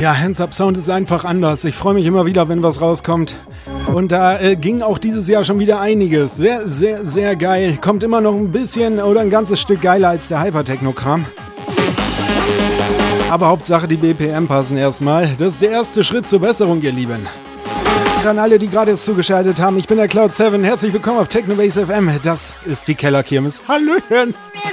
Ja, Hands Up Sound ist einfach anders. Ich freue mich immer wieder, wenn was rauskommt. Und da ging auch dieses Jahr schon wieder einiges. Sehr, sehr, sehr geil. Kommt immer noch ein bisschen oder ein ganzes Stück geiler als der Hypertechno-Kram. Aber Hauptsache die BPM passen erstmal. Das ist der erste Schritt zur Besserung, ihr Lieben. Dann alle, die gerade jetzt zugeschaltet haben. Ich bin der Cloud7. Herzlich willkommen auf Technobase FM. Das ist die Kellerkirmes. Hallöchen!